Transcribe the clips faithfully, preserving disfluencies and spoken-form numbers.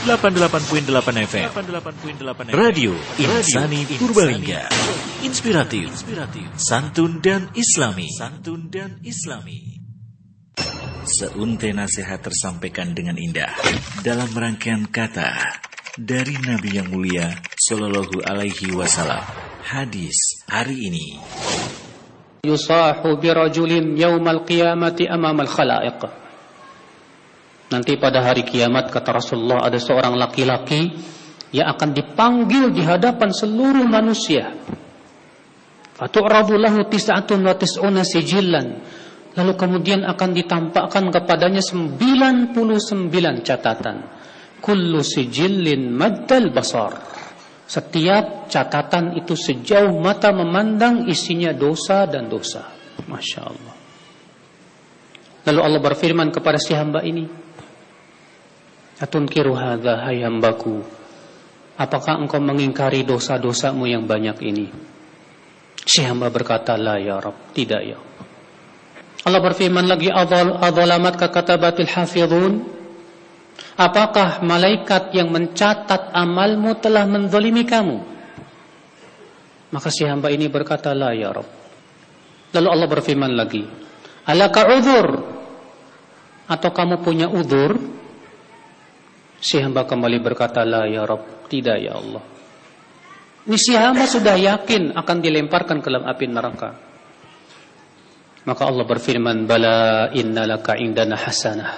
delapan puluh delapan koma delapan F M. Radio Insani Purbalingga. Inspiratif, santun dan islami. Santun dan islami. Seuntai nasihat tersampaikan dengan indah dalam rangkaian kata dari Nabi yang mulia Sallallahu Alaihi Wasallam. Hadis hari ini. Yusahu birajulin yaumal qiyamati amamal khalaiq. Nanti pada hari kiamat, kata Rasulullah, ada seorang laki-laki yang akan dipanggil di hadapan seluruh manusia. Fatu'radu lahu tis'atun wa tis'una sijillan. Lalu kemudian akan ditampakkan kepadanya sembilan puluh sembilan catatan. Kullu sijillin maddal basar. Setiap catatan itu sejauh mata memandang, isinya dosa dan dosa. Masya Allah. Lalu Allah berfirman kepada si hamba ini, Atunkiru hadha hai hambaku, apakah engkau mengingkari dosa-dosamu yang banyak ini? Si hamba berkata, la ya Rabb, tidak ya Allah. Allah berfirman lagi, adzalamat kakatabatil hafidhun, apakah malaikat yang mencatat amalmu telah menzalimi kamu? Maka si hamba ini berkata, la ya Rabb. Lalu Allah berfirman lagi, alaka udhur, atau kamu punya udhur? Si hamba kembali berkata, la ya Rabb, tidak ya Allah. Ini si hamba sudah yakin akan dilemparkan ke dalam api neraka. Maka Allah berfirman, bala innalaka indana hasanah.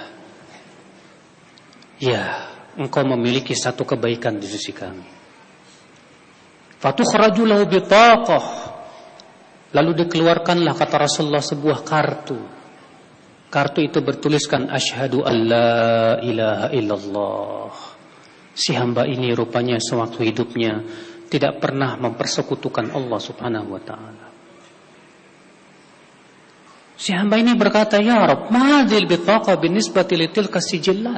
Ya, engkau memiliki satu kebaikan di sisi kami. Fatukhraju lahu bitaqah. Lalu dikeluarkanlah, kata Rasulullah, sebuah kartu. Kartu itu bertuliskan asyhadu an la ilaha illallah. Si hamba ini rupanya sewaktu hidupnya tidak pernah mempersekutukan Allah Subhanahu wa taala. Si hamba ini berkata, ya Rabb, ma'adil bitaqa binisbati litilka sijillat.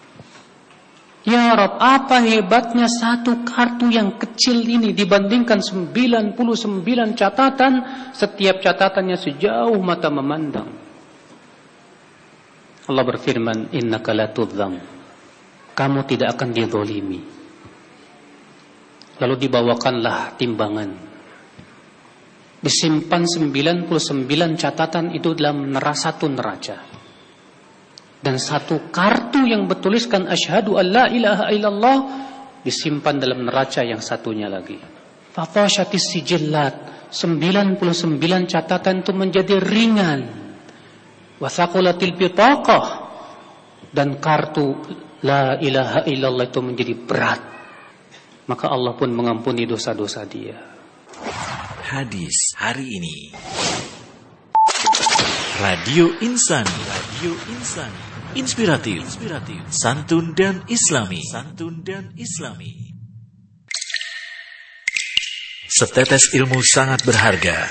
Ya Rabb, apa hebatnya satu kartu yang kecil ini dibandingkan sembilan puluh sembilan catatan, setiap catatannya sejauh mata memandang. Allah berfirman, innaka la tudzam, kamu tidak akan dizalimi. Lalu dibawakanlah timbangan. Disimpan sembilan puluh sembilan catatan itu dalam satu neraca. Dan satu kartu yang bertuliskan asyhadu an la ilaha illallah disimpan dalam neraca yang satunya lagi. Fatashatis sijillat, sembilan puluh sembilan catatan itu menjadi ringan. Wasaqulatil bitaqah, dan kartu la ilaha illallah itu menjadi berat. Maka Allah pun mengampuni dosa-dosa dia. Hadis hari ini. Radio Insani, Radio Insani, inspiratif, inspiratif, santun dan islami, santun dan islami. Setetes ilmu sangat berharga.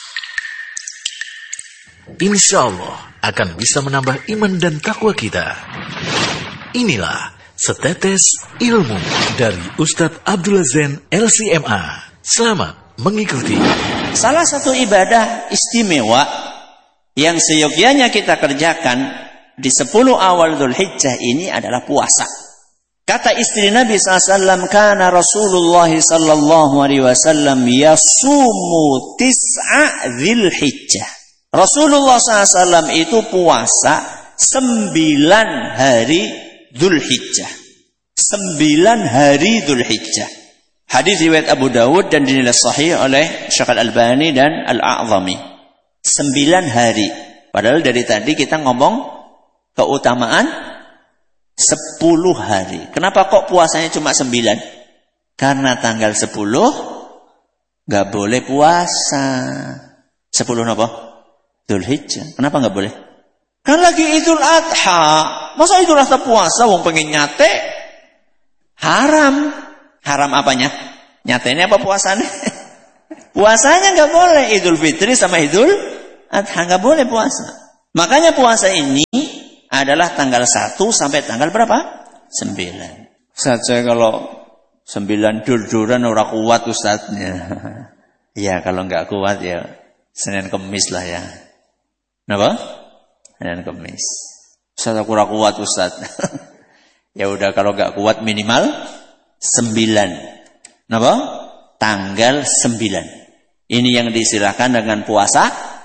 Insya Allah akan bisa menambah iman dan takwa kita. Inilah Setetes Ilmu dari Ustadz Abdullah Zain L C M A. Selamat mengikuti. Salah satu ibadah istimewa yang seyogyanya kita kerjakan di sepuluh awal Dzulhijjah ini adalah puasa. Kata istri Nabi sallallahu alaihi wasallam, kana Rasulullah sallallahu alaihi wasallam yasumu tis'a Dzulhijjah. Rasulullah sallallahu alaihi wasallam itu puasa sembilan hari Dzulhijjah. Sembilan hari Dzulhijjah. Hadis riwayat Abu Dawud dan dinilai sahih oleh Syekh Al-Albani dan Al-A'zami. Sembilan hari. Padahal dari tadi kita ngomong keutamaan sepuluh hari. Kenapa kok puasanya cuma sembilan? Karena tanggal sepuluh gak boleh puasa. Sepuluh apa? Dzulhijjah. Kenapa nggak boleh? Kan lagi Idul Adha. Masa Idul Adha puasa? Wong pengen nyate. Haram. Haram apanya? Nyatenya apa puasanya? Puasanya nggak boleh. Idul Fitri sama Idul Adha nggak boleh puasa. Makanya puasa ini adalah tanggal satu sampai tanggal berapa? sembilan. Ustaz, saya kalau sembilan dur-duran ora kuat Ustaznya. Ya kalau nggak kuat ya Senin Kemis lah ya. Kenapa? Senin Kemis. Ustaz aku ora kuat Ustaz. Ya udah kalau gak kuat minimal sembilan. Napa? Tanggal sembilan. Ini yang diistilahkan dengan puasa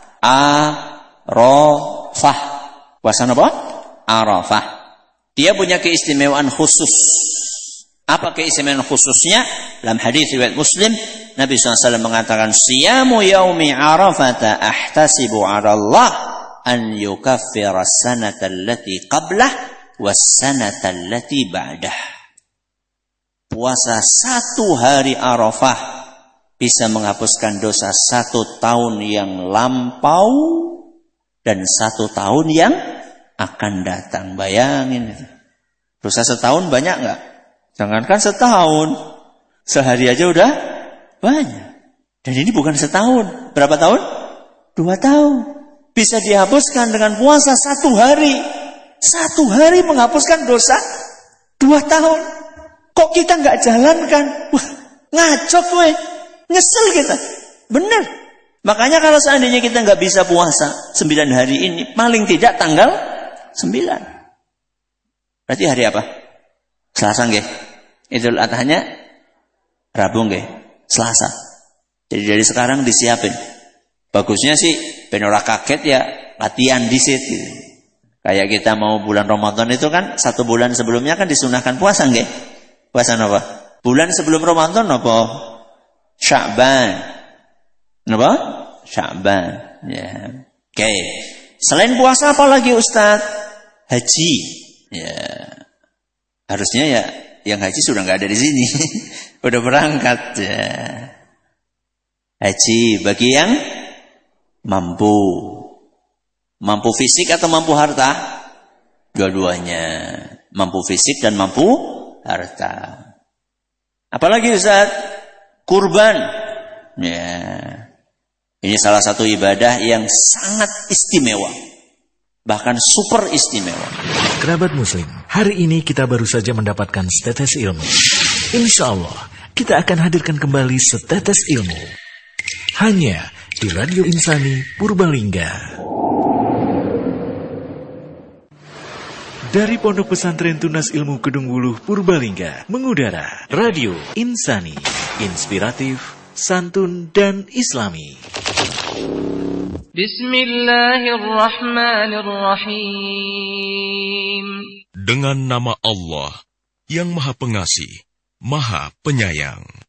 Arafah. Puasa apa? Arafah. Dia punya keistimewaan khusus. Apa keistimewaan khususnya? Dalam hadis riwayat Muslim, Nabi shallallahu alaihi wasallam mengatakan, "Siyamu yaumi Arafata ahtasibu 'ala Allah an yukaffira as-sanata allati qablah was-sanata allati ba'dah." Puasa satu hari Arafah bisa menghapuskan dosa satu tahun yang lampau dan satu tahun yang akan datang. Bayangin, dosa setahun banyak nggak? Jangankan setahun, sehari aja udah banyak. Dan ini bukan setahun, berapa tahun? Dua tahun. Bisa dihapuskan dengan puasa satu hari. Satu hari menghapuskan dosa dua tahun. Kok kita nggak jalankan? Wah, ngaco gue. Nyesel kita. Bener. Makanya kalau seandainya kita nggak bisa puasa sembilan hari ini, paling tidak tanggal sembilan. Berarti hari apa? Selasa nggih. Idul Adhanya Rabu nggih. Selasa. Jadi dari sekarang disiapin. Bagusnya sih ben ora kaget ya latihan dhisik gitu. Kayak kita mau bulan Ramadan itu kan satu bulan sebelumnya kan disunahkan puasa nggih. Puasa apa? Bulan sebelum Ramadan apa? Sya'ban. Apa? Sya'ban. Ya. Oke. Okay. Selain puasa apa lagi Ustaz? Haji. Ya. Harusnya ya yang haji sudah nggak ada di sini. Udah berangkat ya. Haji bagi yang mampu. Mampu fisik atau mampu harta? Dua-duanya. Mampu fisik dan mampu harta. Apalagi Ustaz? Kurban. Ya. Ini salah satu ibadah yang sangat istimewa. Bahkan super istimewa. Kerabat Muslim, hari ini kita baru saja mendapatkan setetes ilmu. Insya Allah, kita akan hadirkan kembali setetes ilmu. Hanya di Radio Insani Purbalingga. Dari Pondok Pesantren Tunas Ilmu Kedung Wuluh Purbalingga, mengudara Radio Insani, inspiratif, santun dan islami. Bismillahirrahmanirrahim. Dengan nama Allah yang Maha Pengasih, Maha Penyayang.